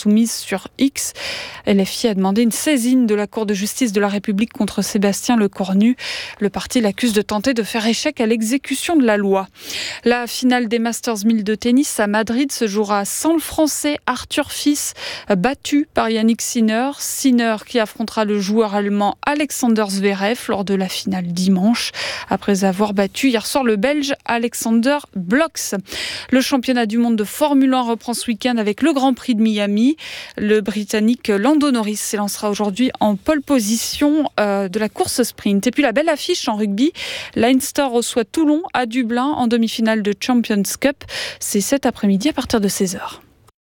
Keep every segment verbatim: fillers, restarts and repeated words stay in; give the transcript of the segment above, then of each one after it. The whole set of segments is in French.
Insoumise sur X. L F I a demandé une saisine de la Cour de justice de la République contre Sébastien Lecornu. Le parti l'accuse de tenter de faire échec à l'exécution de la loi. La finale des Masters mille de tennis à Madrid se jouera sans le Français Arthur Fils, battu par Yannick Sinner. Sinner qui affrontera le joueur allemand Alexander Zverev lors de la finale dimanche, après avoir battu hier soir le Belge Alexander Bloks. Le championnat du monde de Formule un reprend ce week-end avec le Grand Prix de Miami. Le Britannique Lando Norris s'élancera aujourd'hui en pole position euh, de la course sprint. Et puis la belle affiche en rugby, Leinster reçoit Toulon à Dublin en demi-finale de Champions Cup. C'est cet après-midi à partir de seize heures.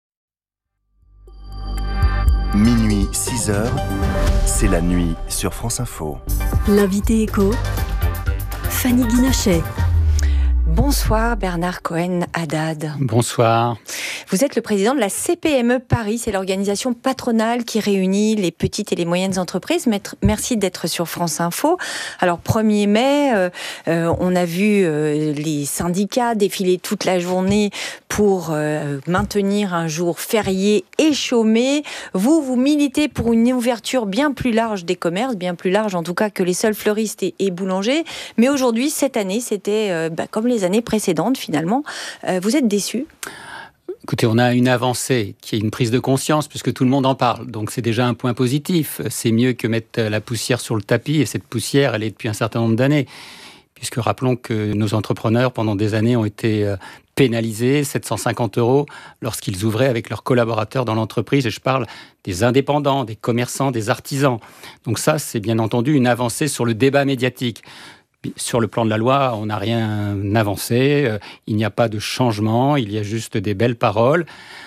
Minuit, six heures, c'est la nuit sur France Info. L'invité écho, Fanny Guinochet. Bonsoir Bernard Cohen-Haddad. Bonsoir. Vous êtes le président de la C P M E Paris, c'est l'organisation patronale qui réunit les petites et les moyennes entreprises. Merci d'être sur France Info. Alors premier mai, euh, euh, on a vu euh, les syndicats défiler toute la journée pour euh, maintenir un jour férié et chômé. Vous, vous militez pour une ouverture bien plus large des commerces, bien plus large en tout cas que les seuls fleuristes et, et boulangers. Mais aujourd'hui, cette année, c'était euh, bah, comme les années précédentes finalement. Euh, vous êtes déçus ? Écoutez, on a une avancée qui est une prise de conscience puisque tout le monde en parle. Donc c'est déjà un point positif. C'est mieux que mettre la poussière sur le tapis et cette poussière, elle est depuis un certain nombre d'années. Puisque rappelons que nos entrepreneurs, pendant des années, ont été pénalisés, sept cent cinquante euros, lorsqu'ils ouvraient avec leurs collaborateurs dans l'entreprise. Et je parle des indépendants, des commerçants, des artisans. Donc ça, c'est bien entendu une avancée sur le débat médiatique. Sur le plan de la loi, on n'a rien avancé, il n'y a pas de changement, il y a juste des belles paroles,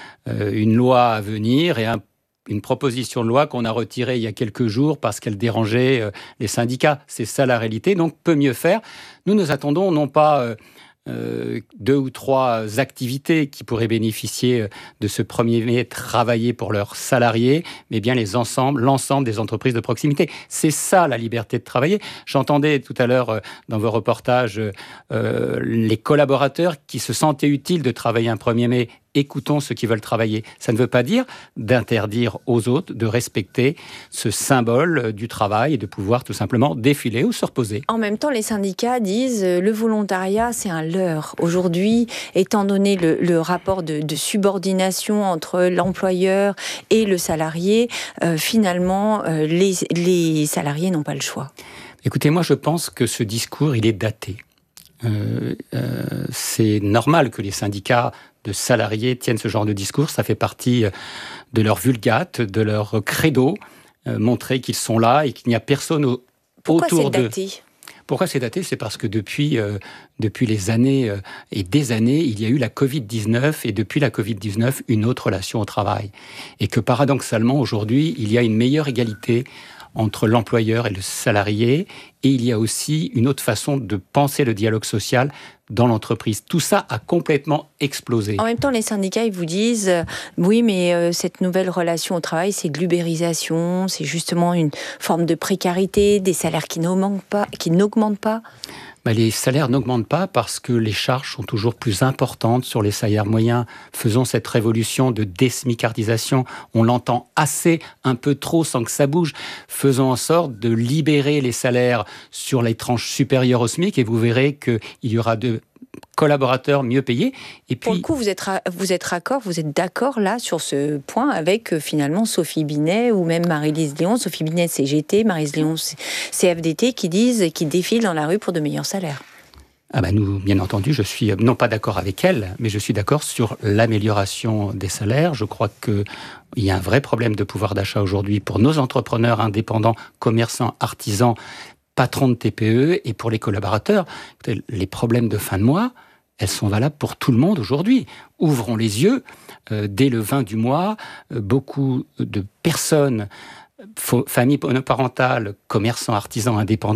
une loi à venir et un, une proposition de loi qu'on a retirée il y a quelques jours parce qu'elle dérangeait les syndicats. C'est ça la réalité, donc peut mieux faire. Nous, nous attendons non pas euh, euh, deux ou trois activités qui pourraient bénéficier de ce premier mai, travailler pour leurs salariés, mais bien les ensembles, l'ensemble des entreprises de proximité. C'est ça la liberté de travailler. J'entendais tout à l'heure euh, dans vos reportages euh, les collaborateurs qui se sentaient utiles de travailler un premier mai. Écoutons ceux qui veulent travailler. Ça ne veut pas dire d'interdire aux autres de respecter ce symbole du travail et de pouvoir tout simplement défiler ou se reposer. En même temps, les syndicats disent euh, le volontariat, c'est un leurre. Aujourd'hui, étant donné le, le rapport de, de subordination entre l'employeur et le salarié, euh, finalement, euh, les, les salariés n'ont pas le choix. Écoutez, moi je pense que ce discours, il est daté. Euh, euh, c'est normal que les syndicats de salariés tiennent ce genre de discours. Ça fait partie de leur vulgate, de leur credo, euh, montrer qu'ils sont là et qu'il n'y a personne au, Pourquoi autour d'eux. Pourquoi c'est daté ? Pourquoi c'est daté ? C'est parce que depuis, euh, depuis les années euh, et des années, il y a eu la covid dix-neuf et depuis la covid dix-neuf, une autre relation au travail. Et que paradoxalement, aujourd'hui, il y a une meilleure égalité entre l'employeur et le salarié, et il y a aussi une autre façon de penser le dialogue social dans l'entreprise. Tout ça a complètement explosé. En même temps, les syndicats, ils vous disent euh, oui, mais euh, cette nouvelle relation au travail, c'est de l'ubérisation, c'est justement une forme de précarité, des salaires qui n'augmentent pas. Qui n'augmentent pas. Ben, les salaires n'augmentent pas parce que les charges sont toujours plus importantes sur les salaires moyens. Faisons cette révolution de désmicardisation. On l'entend assez, un peu trop, sans que ça bouge. Faisons en sorte de libérer les salaires sur les tranches supérieures au SMIC et vous verrez qu'il y aura de collaborateurs mieux payés. Et puis... Pour le coup, vous êtes, ra- vous êtes raccord, vous êtes d'accord là sur ce point avec euh, finalement Sophie Binet ou même Marie-Lise Léon, Sophie Binet C G T, Marie-Lise Léon C F D T qui disent, qui défilent dans la rue pour de meilleurs salaires. Ah ben nous, bien entendu, je suis non pas d'accord avec elle, mais je suis d'accord sur l'amélioration des salaires. Je crois qu'il y a un vrai problème de pouvoir d'achat aujourd'hui pour nos entrepreneurs indépendants, commerçants, artisans, patrons de T P E et pour les collaborateurs. Les problèmes de fin de mois, elles sont valables pour tout le monde aujourd'hui. Ouvrons les yeux. Euh, dès le vingt du mois, euh, beaucoup de personnes, familles monoparentales, commerçants, artisans, indépendants,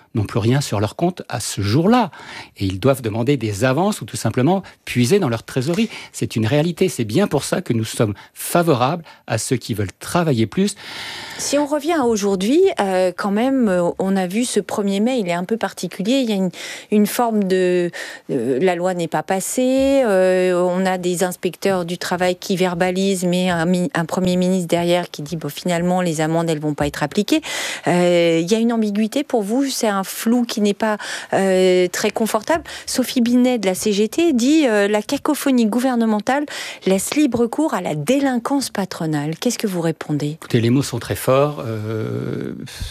n'ont plus rien sur leur compte à ce jour-là. Et ils doivent demander des avances ou tout simplement puiser dans leur trésorerie. C'est une réalité. C'est bien pour ça que nous sommes favorables à ceux qui veulent travailler plus. Si on revient à aujourd'hui, euh, quand même, on a vu ce premier mai, il est un peu particulier. Il y a une, une forme de... Euh, la loi n'est pas passée. Euh, on a des inspecteurs du travail qui verbalisent, mais un, un Premier ministre derrière qui dit bon, finalement, les amendes, elles ne vont pas être appliquées. Euh, il y a une ambiguïté pour vous. C'est un flou qui n'est pas euh, très confortable. Sophie Binet de la C G T dit euh, la cacophonie gouvernementale laisse libre cours à la délinquance patronale. Qu'est-ce que vous répondez ? Écoutez, les mots sont très forts. Euh,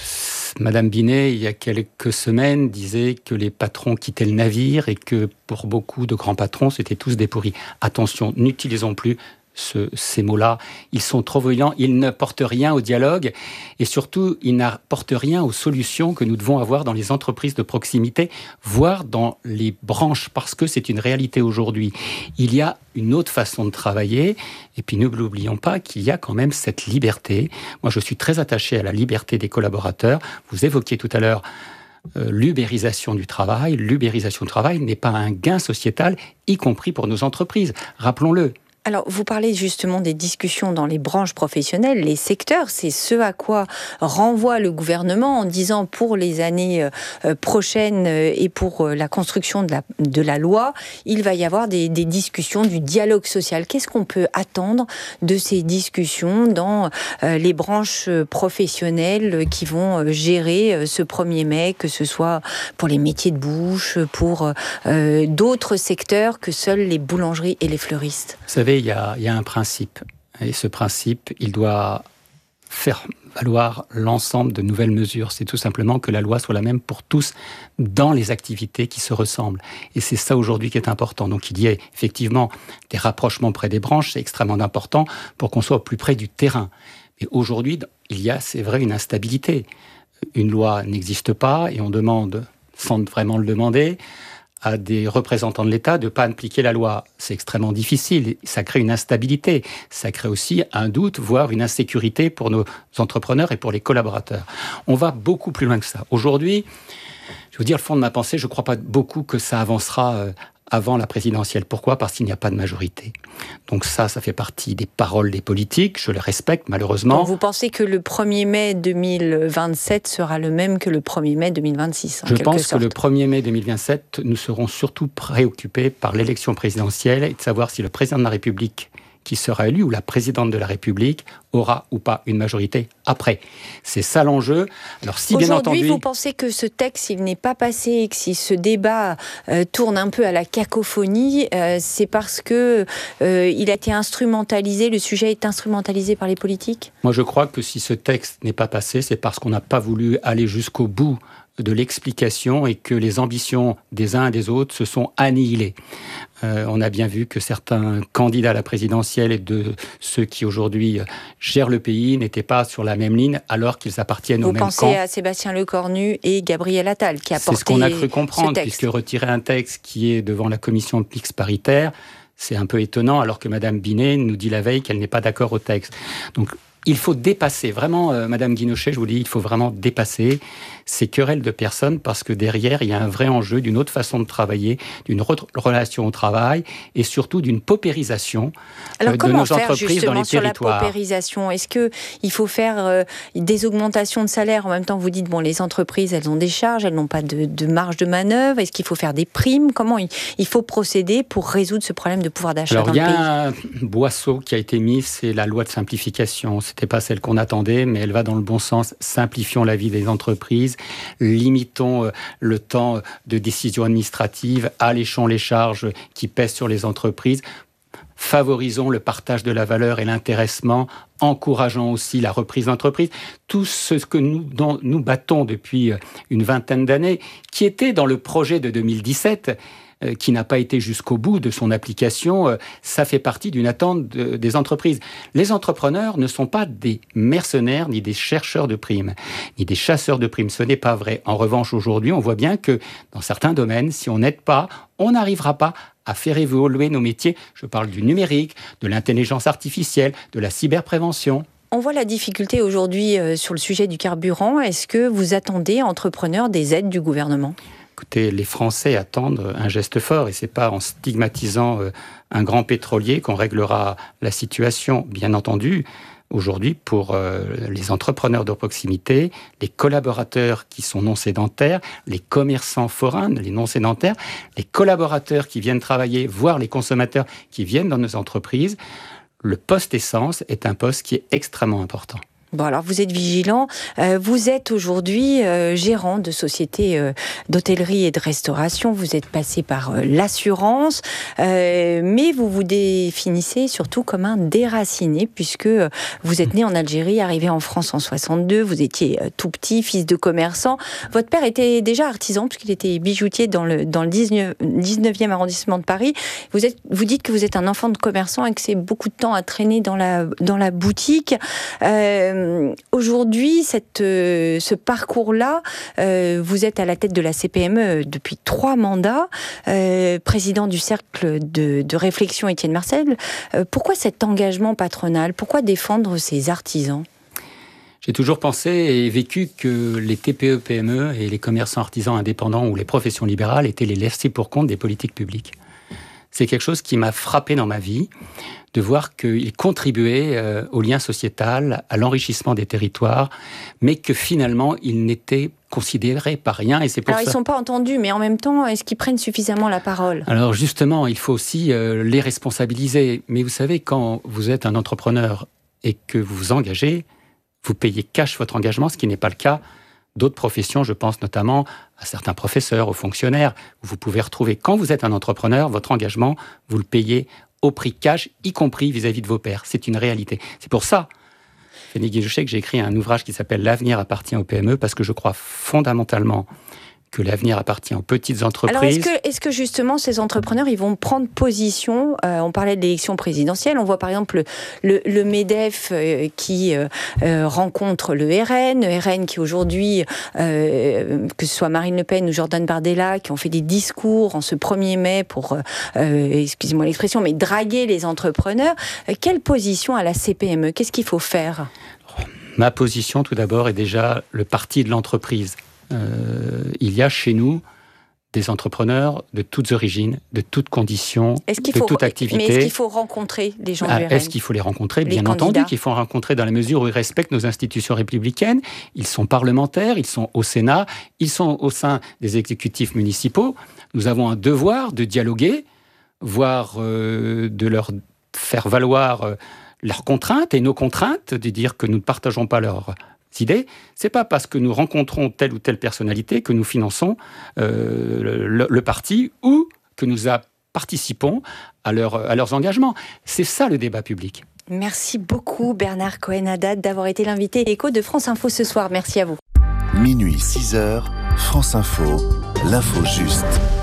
Madame Binet, il y a quelques semaines, disait que les patrons quittaient le navire et que pour beaucoup de grands patrons, c'était tous des pourris. Attention, n'utilisons plus Ce, ces mots-là, ils sont trop violents, ils ne portent rien au dialogue et surtout, ils n'apportent rien aux solutions que nous devons avoir dans les entreprises de proximité, voire dans les branches, parce que c'est une réalité aujourd'hui. Il y a une autre façon de travailler et puis ne l'oublions pas qu'il y a quand même cette liberté. Moi, je suis très attaché à la liberté des collaborateurs. Vous évoquiez tout à l'heure Euh, l'ubérisation du travail. L'ubérisation du travail n'est pas un gain sociétal, y compris pour nos entreprises. Rappelons-le. Alors, vous parlez justement des discussions dans les branches professionnelles, les secteurs, c'est ce à quoi renvoie le gouvernement en disant pour les années euh, prochaines et pour euh, la construction de la, de la loi, il va y avoir des, des discussions, du dialogue social. Qu'est-ce qu'on peut attendre de ces discussions dans euh, les branches professionnelles qui vont gérer euh, ce premier mai, que ce soit pour les métiers de bouche, pour euh, d'autres secteurs que seuls les boulangeries et les fleuristes ? Vous savez, il y a, il y a un principe. Et ce principe, il doit faire valoir l'ensemble de nouvelles mesures. C'est tout simplement que la loi soit la même pour tous dans les activités qui se ressemblent. Et c'est ça aujourd'hui qui est important. Donc il y a effectivement des rapprochements près des branches, c'est extrêmement important pour qu'on soit au plus près du terrain. Mais aujourd'hui, il y a, c'est vrai, une instabilité. Une loi n'existe pas et on demande, sans vraiment le demander, à des représentants de l'État de ne pas appliquer la loi. C'est extrêmement difficile. Ça crée une instabilité. Ça crée aussi un doute, voire une insécurité pour nos entrepreneurs et pour les collaborateurs. On va beaucoup plus loin que ça. Aujourd'hui, je vais vous dire le fond de ma pensée, je ne crois pas beaucoup que ça avancera avant la présidentielle. Pourquoi ? Parce qu'il n'y a pas de majorité. Donc ça, ça fait partie des paroles des politiques. Je les respecte, malheureusement. Donc vous pensez que le premier mai deux mille vingt-sept sera le même que le premier mai deux mille vingt-six, en Je pense sorte. que le premier mai deux mille vingt-sept, nous serons surtout préoccupés par l'élection présidentielle et de savoir si le président de la République qui sera élu ou la présidente de la République aura ou pas une majorité après. C'est ça l'enjeu. Alors si bien entendu... Aujourd'hui, vous pensez que ce texte, s'il n'est pas passé et que si ce débat euh, tourne un peu à la cacophonie, euh, c'est parce que euh, il a été instrumentalisé, le sujet est instrumentalisé par les politiques ? Moi, je crois que si ce texte n'est pas passé, c'est parce qu'on n'a pas voulu aller jusqu'au bout de l'explication et que les ambitions des uns et des autres se sont annihilées. Euh, on a bien vu que certains candidats à la présidentielle et de ceux qui aujourd'hui gèrent le pays n'étaient pas sur la même ligne alors qu'ils appartiennent Vous au même camp. Vous pensez à Sébastien Lecornu et Gabriel Attal qui a porté ce C'est ce qu'on a cru comprendre, texte. Puisque retirer un texte qui est devant la commission mixte paritaire, c'est un peu étonnant alors que Madame Binet nous dit la veille qu'elle n'est pas d'accord au texte. Donc, il faut dépasser, vraiment, euh, Madame Guinochet, je vous dis, il faut vraiment dépasser ces querelles de personnes parce que derrière, il y a un vrai enjeu d'une autre façon de travailler, d'une re- relation au travail et surtout d'une paupérisation Alors, euh, de comment nos faire entreprises justement dans les sur territoires. la paupérisation ? Est-ce qu'il faut faire euh, des augmentations de salaire ? En même temps, vous dites, bon, les entreprises, elles ont des charges, elles n'ont pas de, de marge de manœuvre. Est-ce qu'il faut faire des primes ? Comment il, il faut procéder pour résoudre ce problème de pouvoir d'achat Alors, dans il y le pays ? a un boisseau qui a été mis, c'est la loi de simplification. C'était pas celle qu'on attendait, mais elle va dans le bon sens. Simplifions la vie des entreprises, limitons le temps de décision administrative, alléchons les charges qui pèsent sur les entreprises, favorisons le partage de la valeur et l'intéressement, encourageons aussi la reprise d'entreprise. Tout ce que nous, dont nous battons depuis une vingtaine d'années, qui était dans le projet de deux mille dix-sept, qui n'a pas été jusqu'au bout de son application, ça fait partie d'une attente de, des entreprises. Les entrepreneurs ne sont pas des mercenaires, ni des chercheurs de primes, ni des chasseurs de primes. Ce n'est pas vrai. En revanche, aujourd'hui, on voit bien que dans certains domaines, si on n'aide pas, on n'arrivera pas à faire évoluer nos métiers. Je parle du numérique, de l'intelligence artificielle, de la cyberprévention. On voit la difficulté aujourd'hui euh, sur le sujet du carburant. Est-ce que vous attendez, entrepreneurs, des aides du gouvernement ? Écoutez, les Français attendent un geste fort et ce n'est pas en stigmatisant euh, un grand pétrolier qu'on réglera la situation. Bien entendu, aujourd'hui, pour euh, les entrepreneurs de proximité, les collaborateurs qui sont non sédentaires, les commerçants forains, les non sédentaires, les collaborateurs qui viennent travailler, voire les consommateurs qui viennent dans nos entreprises, le poste essence est un poste qui est extrêmement important. Bon, alors vous êtes vigilant. Euh, vous êtes aujourd'hui euh, gérant de société euh, d'hôtellerie et de restauration. Vous êtes passé par euh, l'assurance, euh, mais vous vous définissez surtout comme un déraciné, puisque euh, vous êtes né en Algérie, arrivé en France en soixante-deux. Vous étiez euh, tout petit, fils de commerçant. Votre père était déjà artisan, puisqu'il était bijoutier dans le, dans le dix-neuvième arrondissement de Paris. Vous, êtes, vous dites que vous êtes un enfant de commerçant et que c'est beaucoup de temps à traîner dans la, dans la boutique. Euh, Aujourd'hui, cette, euh, ce parcours-là, euh, vous êtes à la tête de la C P M E depuis trois mandats, euh, président du cercle de, de réflexion Étienne Marcel. Euh, pourquoi cet engagement patronal ? Pourquoi défendre ces artisans ? J'ai toujours pensé et vécu que les T P E P M E et les commerçants artisans indépendants ou les professions libérales étaient les laissés pour compte des politiques publiques. C'est quelque chose qui m'a frappé dans ma vie, de voir qu'ils contribuaient euh, au lien sociétal, à l'enrichissement des territoires, mais que finalement, ils n'étaient considérés par rien. Et c'est pour Alors, ça... ils ne sont pas entendus, mais en même temps, est-ce qu'ils prennent suffisamment la parole ? Alors justement, il faut aussi euh, les responsabiliser. Mais vous savez, quand vous êtes un entrepreneur et que vous vous engagez, vous payez cash votre engagement, ce qui n'est pas le cas d'autres professions. Je pense notamment à certains professeurs, aux fonctionnaires, où vous pouvez retrouver, quand vous êtes un entrepreneur, votre engagement, vous le payez au prix cash, y compris vis-à-vis de vos pairs. C'est une réalité. C'est pour ça, Fanny Guinnachet, que j'ai écrit un ouvrage qui s'appelle « L'avenir appartient aux P M E », parce que je crois fondamentalement que l'avenir appartient aux petites entreprises. Alors, est-ce que, est-ce que justement, ces entrepreneurs, ils vont prendre position ? euh, On parlait de l'élection présidentielle. On voit par exemple le, le, le MEDEF euh, qui euh, euh, rencontre le R N. Le R N qui aujourd'hui, euh, que ce soit Marine Le Pen ou Jordan Bardella, qui ont fait des discours en ce premier mai pour, euh, excusez-moi l'expression, mais draguer les entrepreneurs. Euh, quelle position à la C P M E ? Qu'est-ce qu'il faut faire ? Ma position, tout d'abord, est déjà le parti de l'entreprise. Euh, il y a chez nous des entrepreneurs de toutes origines, de toutes conditions, est-ce qu'il de faut, toute activité. Mais est-ce qu'il faut rencontrer les gens ah, du R N ? Est-ce qu'il faut les rencontrer ? Les Bien candidats. entendu qu'il faut les rencontrer dans la mesure où ils respectent nos institutions républicaines. Ils sont parlementaires, ils sont au Sénat, ils sont au sein des exécutifs municipaux. Nous avons un devoir de dialoguer, voire euh, de leur faire valoir euh, leurs contraintes et nos contraintes, de dire que nous ne partageons pas leurs idées. C'est pas parce que nous rencontrons telle ou telle personnalité que nous finançons euh, le, le parti ou que nous a, participons à, leur, à leurs engagements. C'est ça le débat public. Merci beaucoup Bernard Cohen-Haddad d'avoir été l'invité Écho de France Info ce soir. Merci à vous. Minuit six heures, France Info, l'info juste.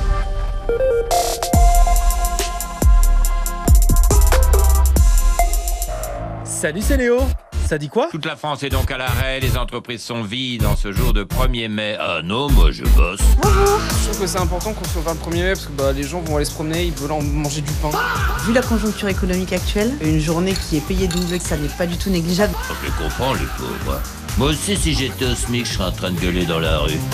Salut, c'est Léo. Ça dit quoi ? Toute la France est donc à l'arrêt, les entreprises sont vides en ce jour de premier mai. Ah non, moi je bosse. Bonjour. Je trouve que c'est important qu'on se revoie le premier mai parce que bah, les gens vont aller se promener, ils veulent manger du pain. Vu la conjoncture économique actuelle, une journée qui est payée double, ça n'est pas du tout négligeable. Je les comprends, les pauvres. Moi aussi, si j'étais au SMIC, je serais en train de gueuler dans la rue.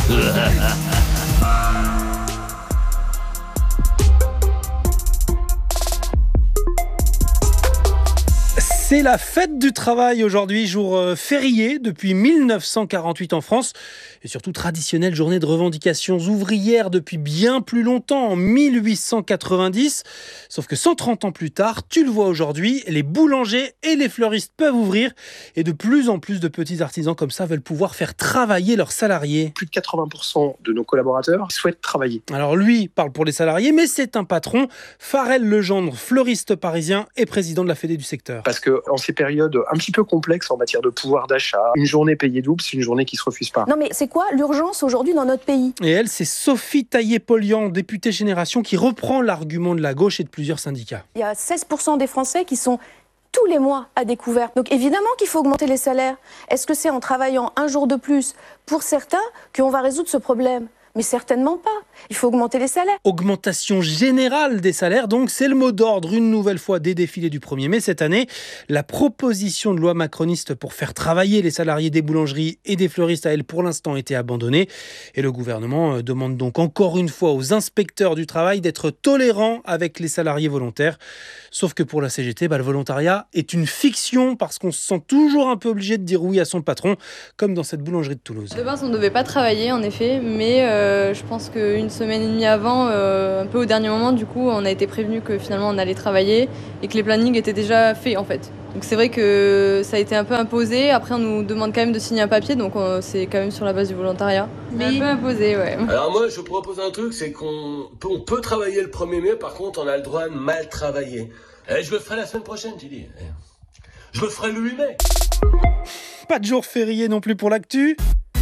C'est la fête du travail aujourd'hui, jour euh, férié depuis mille neuf cent quarante-huit en France et surtout traditionnelle journée de revendications ouvrières depuis bien plus longtemps, en mille huit cent quatre-vingt-dix. Sauf que cent trente ans plus tard, tu le vois aujourd'hui, les boulangers et les fleuristes peuvent ouvrir et de plus en plus de petits artisans comme ça veulent pouvoir faire travailler leurs salariés. Plus de quatre-vingts pour cent de nos collaborateurs souhaitent travailler. Alors lui parle pour les salariés, mais c'est un patron, Farel Legendre, fleuriste parisien et président de la Fédé du secteur. Parce que en ces périodes un petit peu complexes en matière de pouvoir d'achat, une journée payée double, c'est une journée qui se refuse pas. Non mais c'est quoi l'urgence aujourd'hui dans notre pays ? Et elle, c'est Sophie Taillé-Polian, députée Génération, qui reprend l'argument de la gauche et de plusieurs syndicats. Il y a seize pour cent des Français qui sont tous les mois à découvert. Donc évidemment qu'il faut augmenter les salaires. Est-ce que c'est en travaillant un jour de plus pour certains qu'on va résoudre ce problème ? Mais certainement pas. Il faut augmenter les salaires. Augmentation générale des salaires, donc c'est le mot d'ordre une nouvelle fois des défilés du premier mai cette année. La proposition de loi macroniste pour faire travailler les salariés des boulangeries et des fleuristes a, elle, pour l'instant été abandonnée. Et le gouvernement demande donc encore une fois aux inspecteurs du travail d'être tolérants avec les salariés volontaires. Sauf que pour la C G T, bah, le volontariat est une fiction parce qu'on se sent toujours un peu obligé de dire oui à son patron, comme dans cette boulangerie de Toulouse. De base, on ne devait pas travailler, en effet, mais euh, je pense qu'une semaine et demie avant, euh, un peu au dernier moment, du coup, on a été prévenu que finalement on allait travailler et que les plannings étaient déjà faits, en fait. Donc c'est vrai que ça a été un peu imposé. Après, on nous demande quand même de signer un papier, donc on, c'est quand même sur la base du volontariat. Mais un peu imposé, ouais. Alors moi, je propose un truc, c'est qu'on peut, on peut travailler le premier mai, par contre, on a le droit de mal travailler. Et je le ferai la semaine prochaine, tu dis. Je le ferai le huit mai. Pas de jour férié non plus pour l'actu.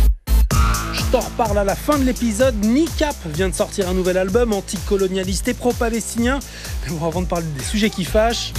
Je t'en reparle à la fin de l'épisode. Nicap vient de sortir un nouvel album anticolonialiste et pro-palestinien. Mais bon, avant de parler des sujets qui fâchent,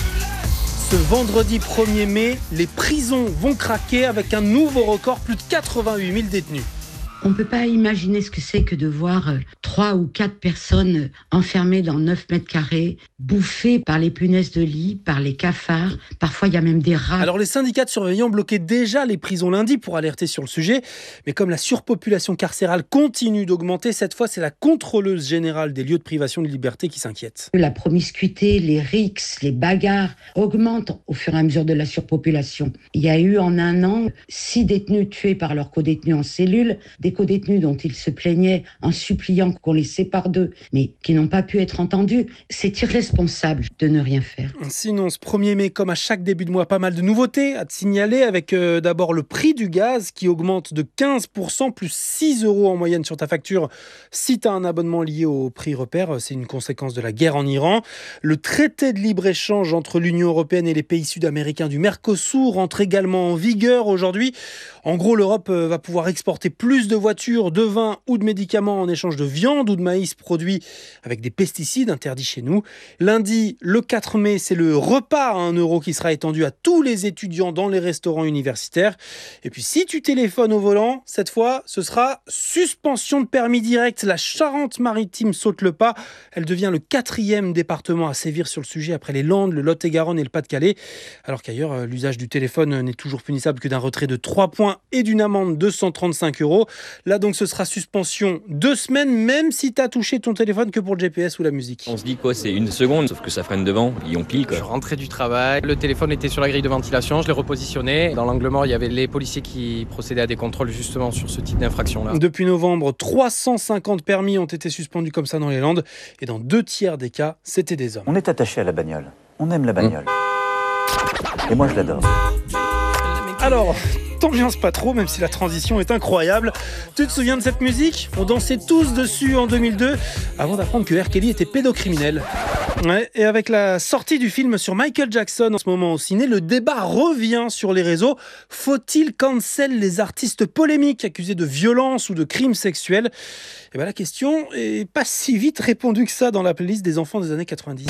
ce vendredi premier mai, les prisons vont craquer avec un nouveau record, plus de quatre-vingt-huit mille détenus. On ne peut pas imaginer ce que c'est que de voir trois ou quatre personnes enfermées dans neuf mètres carrés, bouffées par les punaises de lit, par les cafards. Parfois, il y a même des rats. Alors, les syndicats de surveillants bloquaient déjà les prisons lundi pour alerter sur le sujet. Mais comme la surpopulation carcérale continue d'augmenter, cette fois, c'est la contrôleuse générale des lieux de privation de liberté qui s'inquiète. La promiscuité, les rixes, les bagarres augmentent au fur et à mesure de la surpopulation. Il y a eu en un an six détenus tués par leurs codétenus en cellule, des codétenus dont ils se plaignaient en suppliant qu'on les sépare d'eux, mais qui n'ont pas pu être entendus. C'est irresponsable de ne rien faire. Sinon, ce premier mai, comme à chaque début de mois, pas mal de nouveautés à te signaler, avec euh, d'abord le prix du gaz qui augmente de quinze pour cent, plus six euros en moyenne sur ta facture si tu as un abonnement lié au prix repère. C'est une conséquence de la guerre en Iran. Le traité de libre-échange entre l'Union européenne et les pays sud-américains du Mercosur entre également en vigueur aujourd'hui. En gros, l'Europe va pouvoir exporter plus de voitures, de vin ou de médicaments en échange de viande ou de maïs produits avec des pesticides interdits chez nous. Lundi, le quatre mai, c'est le repas à un euro qui sera étendu à tous les étudiants dans les restaurants universitaires. Et puis, si tu téléphones au volant, cette fois, ce sera suspension de permis direct. La Charente-Maritime saute le pas. Elle devient le quatrième département à sévir sur le sujet après les Landes, le Lot-et-Garonne et le Pas-de-Calais. Alors qu'ailleurs, l'usage du téléphone n'est toujours punissable que d'un retrait de trois points et d'une amende de cent trente-cinq euros. Là donc ce sera suspension deux semaines, même si tu as touché ton téléphone que pour le G P S ou la musique. On se dit quoi, c'est une seconde, sauf que ça freine devant, et on pile quoi. Je rentrais du travail, le téléphone était sur la grille de ventilation, je l'ai repositionné. Dans l'angle mort, il y avait les policiers qui procédaient à des contrôles justement sur ce type d'infraction-là. Depuis novembre, trois cent cinquante permis ont été suspendus comme ça dans les Landes, et dans deux tiers des cas, c'était des hommes. On est attaché à la bagnole, on aime la bagnole. Mmh. Et moi je l'adore. Alors, t'ambiances pas trop, même si la transition est incroyable. Tu te souviens de cette musique ? On dansait tous dessus en deux mille deux, avant d'apprendre que R. Kelly était pédocriminel. Ouais, et avec la sortie du film sur Michael Jackson en ce moment au ciné, le débat revient sur les réseaux. Faut-il cancel les artistes polémiques accusés de violence ou de crimes sexuels ? Et ben la question est pas si vite répondue que ça dans la playlist des enfants des années quatre-vingt-dix.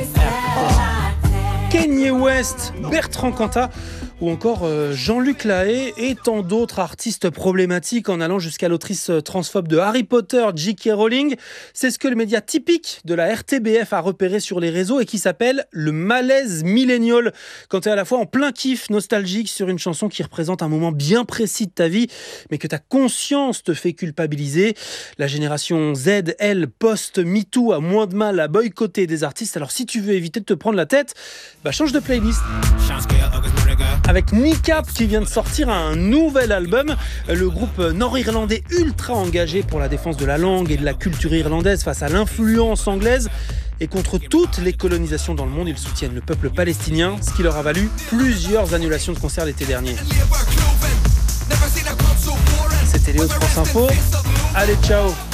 Kanye West, Bertrand Cantat ou encore euh, Jean-Luc Lahaye et tant d'autres artistes problématiques en allant jusqu'à l'autrice transphobe de Harry Potter, J K Rowling. C'est ce que le média typique de la R T B F a repéré sur les réseaux et qui s'appelle le malaise millénial. Quand tu es à la fois en plein kiff nostalgique sur une chanson qui représente un moment bien précis de ta vie, mais que ta conscience te fait culpabiliser. La génération Z, elle, post-MeToo, a moins de mal à boycotter des artistes. Alors si tu veux éviter de te prendre la tête, bah change de playlist. Avec Nicap qui vient de sortir un nouvel album, le groupe nord-irlandais ultra engagé pour la défense de la langue et de la culture irlandaise face à l'influence anglaise. Et contre toutes les colonisations dans le monde, ils soutiennent le peuple palestinien, ce qui leur a valu plusieurs annulations de concerts l'été dernier. C'était Léo de France Info. Allez, ciao!